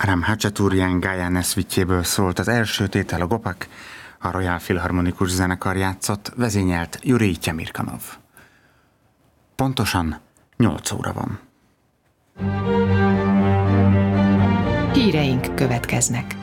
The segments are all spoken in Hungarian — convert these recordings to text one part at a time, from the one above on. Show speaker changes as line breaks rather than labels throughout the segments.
Aram Hachaturian Gáján szvitjéből szólt az első tétel, a Gopak, a Royal Filharmonikus Zenekar játszott, vezényelt Jurij Tjemirkanov. Pontosan 8 óra van.
Híreink következnek.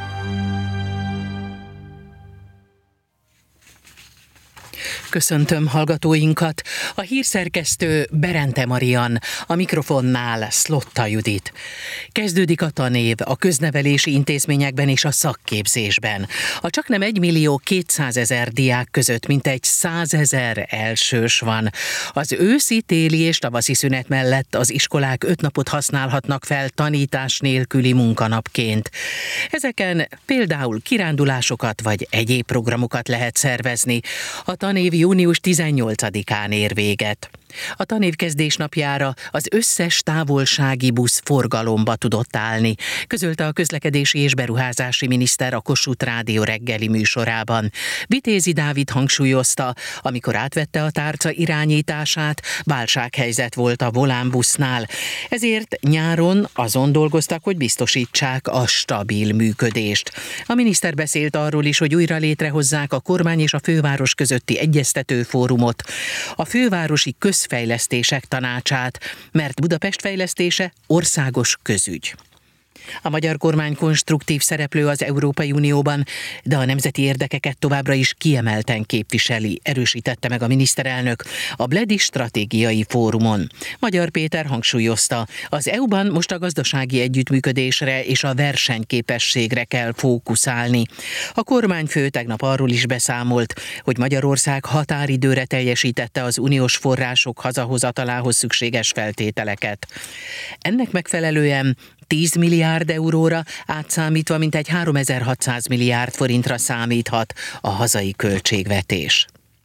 Köszöntöm hallgatóinkat. A hírszerkesztő Berente Marian, a mikrofonnál Szlotta Judit. Kezdődik a tanév a köznevelési intézményekben és a szakképzésben. A csaknem 1.200.000 diák között mintegy 100.000 elsős van. Az őszi, téli és tavaszi szünet mellett az iskolák 5 napot használhatnak fel tanítás nélküli munkanapként. Ezeken például kirándulásokat vagy egyéb programokat lehet szervezni. A tanév június 18-án ér véget. A tanévkezdés napjára az összes távolsági busz forgalomba tudott állni, közölte a közlekedési és beruházási miniszter a Kossuth Rádió reggeli műsorában. Vitézi Dávid hangsúlyozta, amikor átvette a tárca irányítását, válsághelyzet volt a volánbusznál. Ezért nyáron azon dolgoztak, hogy biztosítsák a stabil működést. A miniszter beszélt arról is, hogy újra létrehozzák a kormány és a főváros közötti egyeztető fórumot, a fővárosi közfejlesztések tanácsát, mert Budapest fejlesztése országos közügy. A magyar kormány konstruktív szereplő az Európai Unióban, de a nemzeti érdekeket továbbra is kiemelten képviseli, erősítette meg a miniszterelnök a Bledi Stratégiai Fórumon. Magyar Péter hangsúlyozta, az EU-ban most a gazdasági együttműködésre és a versenyképességre kell fókuszálni. A kormányfő tegnap arról is beszámolt, hogy Magyarország határidőre teljesítette az uniós források hazahozatalához szükséges feltételeket. Ennek megfelelően 10 milliárd euróra, átszámítva mintegy 3600 milliárd forintra számíthat a hazai költségvetés.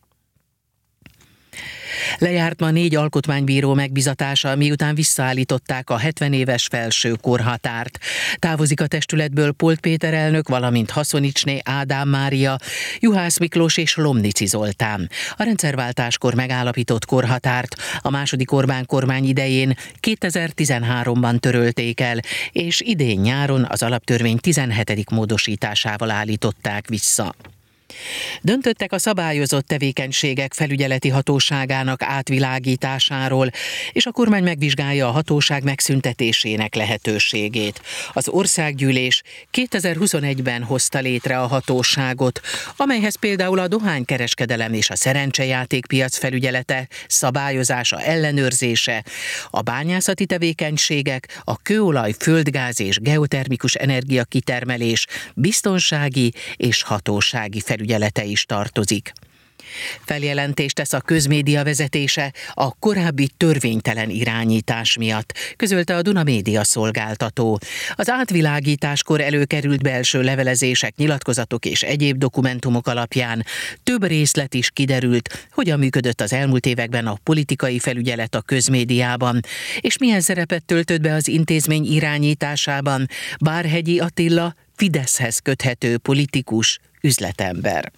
Lejárt ma 4 alkotmánybíró megbizatása, miután visszaállították a 70 éves felső korhatárt. Távozik a testületből Polt Péter elnök, valamint Haszonicsné Ádám Mária, Juhász Miklós és Lomnici Zoltán. A rendszerváltáskor megállapított korhatárt a második Orbán kormány idején 2013-ban törölték el, és idén nyáron az alaptörvény 17. módosításával állították vissza. Döntöttek a szabályozott tevékenységek felügyeleti hatóságának átvilágításáról, és a kormány megvizsgálja a hatóság megszüntetésének lehetőségét. Az országgyűlés 2021-ben hozta létre a hatóságot, amelyhez például a dohánykereskedelem és a szerencsejátékpiac felügyelete, szabályozása, ellenőrzése, a bányászati tevékenységek, a kőolaj, földgáz és geotermikus energiakitermelés, biztonsági és hatósági felügyelete is tartozik. Feljelentést tesz a közmédia vezetése a korábbi törvénytelen irányítás miatt, közölte a Duna Média szolgáltató. Az átvilágításkor előkerült belső levelezések, nyilatkozatok és egyéb dokumentumok alapján több részlet is kiderült, hogyan működött az elmúlt években a politikai felügyelet a közmédiában, és milyen szerepet töltött be az intézmény irányításában Bárhegyi Attila, Fideszhez köthető politikus, üzletember.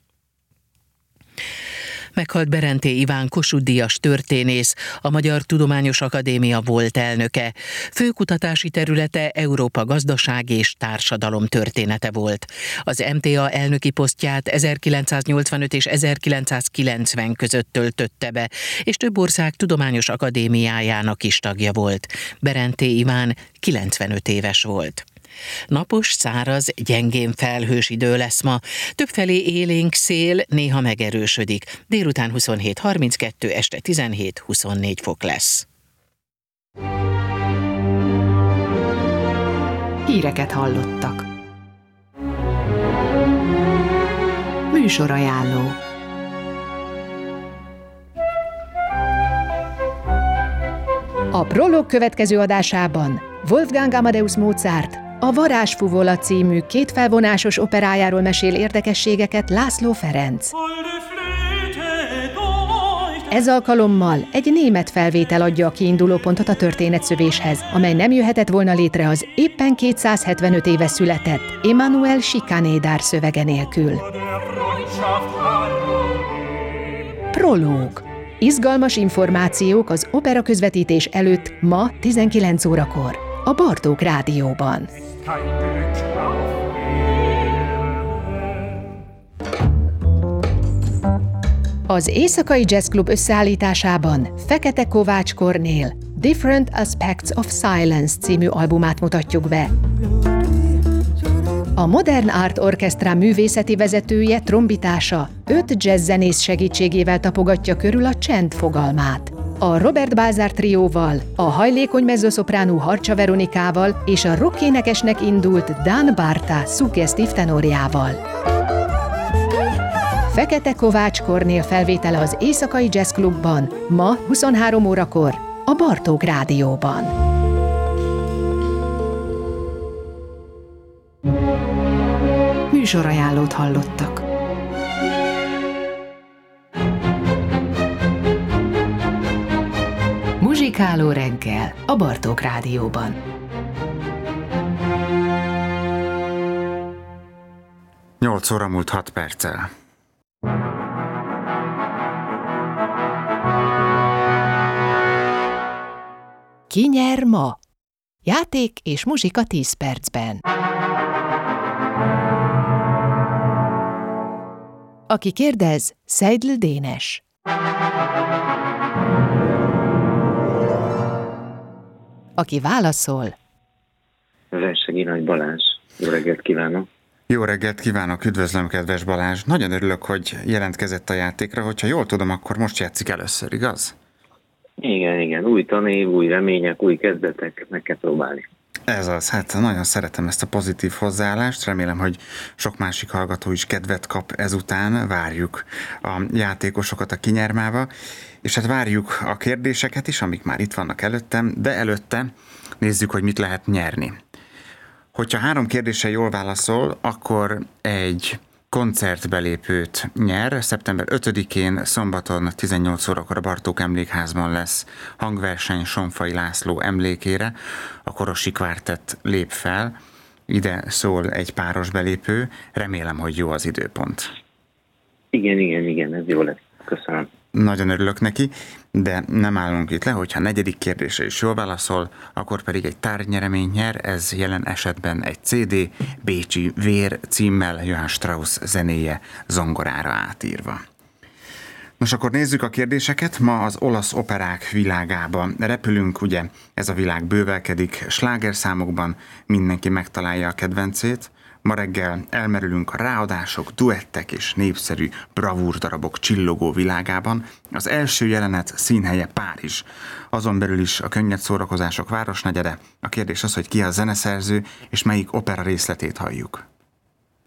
Meghalt Berenté Iván Kossuth-díjas történész, a Magyar Tudományos Akadémia volt elnöke. Főkutatási területe Európa gazdaság és társadalom története volt. Az MTA elnöki posztját 1985 és 1990 között töltötte be, és több ország tudományos akadémiájának is tagja volt. Berenté Iván 95 éves volt. Napos, száraz, gyengén felhős idő lesz ma. Többfelé élénk szél, néha megerősödik. Délután 27-32, este 17-24 fok lesz.
Híreket hallottak. Műsorajánló. A Prolog következő adásában Wolfgang Amadeus Mozart a Varázsfuvola című 2 felvonásos operájáról mesél érdekességeket László Ferenc. Ez alkalommal egy német felvétel adja a kiindulópontot a történetszövéshez, amely nem jöhetett volna létre az éppen 275 éve született Emanuel Schikaneder szövege nélkül. Prológ. Izgalmas információk az opera közvetítés előtt ma 19 órakor. a Bartók Rádióban. Az Éjszakai Jazz Klub összeállításában Fekete Kovács Kornél Different Aspects of Silence című albumát mutatjuk be. A Modern Art Orchestra művészeti vezetője trombitása 5 jazzzenész segítségével tapogatja körül a csend fogalmát. A Robert Balzar trióval, a hajlékony mezzoszopránú Harcsa Veronikával és a rockénekesnek indult Dan Barta szuggesztív tenorjával. Fekete Kovács Kornél felvétele az Éjszakai Jazz Klubban, ma 23 órakor, a Bartók Rádióban. Műsorajánlót hallottak. Muzsikáló reggel a Bartók Rádióban.
Nyolc óra múlt 6 perccel.
Ki nyer ma? Játék és muzsika 10 percben. Aki kérdez, Seidl Dénes. Aki válaszol,
Versegi Nagy Balázs. Jó reggelt kívánok!
Jó reggelt kívánok, üdvözlöm, kedves Balázs. Nagyon örülök, hogy jelentkezett a játékra. Hogyha jól tudom, akkor most játszik először, igaz?
Igen. Új tanév, új remények, új kezdetek, meg kell próbálni.
Ez az, hát nagyon szeretem ezt a pozitív hozzáállást, remélem, hogy sok másik hallgató is kedvet kap ezután, várjuk a játékosokat a kinyermába, és hát várjuk a kérdéseket is, amik már itt vannak előttem, de előtte nézzük, hogy mit lehet nyerni. Hogyha 3 kérdésre jól válaszol, akkor egy koncertbelépőt nyer. Szeptember 5-én szombaton 18 órakor a Bartók Emlékházban lesz hangverseny Sonfai László emlékére. A Korosi Kvártett lép fel. Ide szól egy páros belépő. Remélem, hogy jó az időpont.
Igen, ez jó lesz. Köszönöm.
Nagyon örülök neki, de nem állunk itt le, hogyha 4. kérdésre is jól válaszol, akkor pedig egy tárgynyereményt nyer, ez jelen esetben egy CD, Bécsi Vér címmel, Johann Strauss zenéje zongorára átírva. Nos, akkor nézzük a kérdéseket. Ma az olasz operák világába repülünk, ugye ez a világ bővelkedik, slágerszámokban mindenki megtalálja a kedvencét. Ma reggel elmerülünk a ráadások, duettek és népszerű bravúrdarabok csillogó világában. Az első jelenet színhelye Párizs. Azon belül is a könnyed szórakozások városnegyede. A kérdés az, hogy ki a zeneszerző és melyik opera részletét halljuk.